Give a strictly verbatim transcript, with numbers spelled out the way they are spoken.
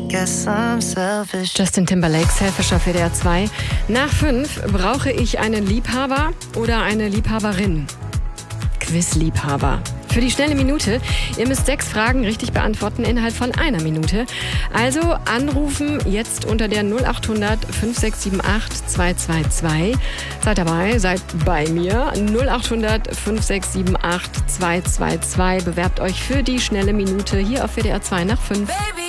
Guess I'm selfish. Justin Timberlake, Selfish auf W D R zwei. Nach fünf, brauche ich einen Liebhaber oder eine Liebhaberin? Quizliebhaber. Für die schnelle Minute. Ihr müsst sechs Fragen richtig beantworten innerhalb von einer Minute. Also anrufen jetzt unter der null acht hundert fünf sechs sieben acht zwei zwei zwei. Seid dabei, seid bei mir. null acht hundert fünf sechs sieben acht zwei zwei zwei. Bewerbt euch für die schnelle Minute hier auf W D R zwei nach fünf.